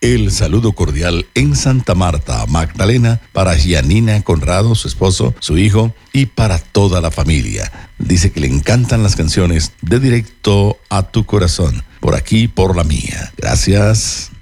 El saludo cordial en Santa Marta, Magdalena, para Gianina Conrado, su esposo, su hijo y para toda la familia. Dice que le encantan las canciones de Directo a tu Corazón, por aquí, por la mía. Gracias.